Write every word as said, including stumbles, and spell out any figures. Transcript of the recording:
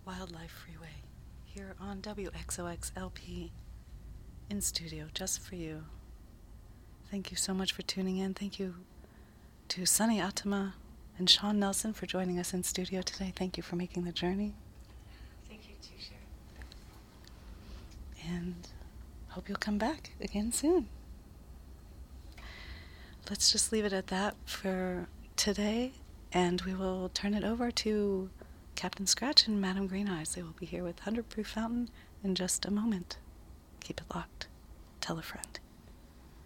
Wildlife Freeway here on W X O X L P in studio just for you. Thank you so much for tuning in. Thank you to Sunny Atama and Sean Nelson for joining us in studio today. Thank you for making the journey. Thank you too, Sharon. And hope you'll come back again soon. Let's just leave it at that for today, and we will turn it over to Captain Scratch and Madame Green Eyes. They will be here with one hundred Proof Fountain in just a moment. Keep it locked. Tell a friend.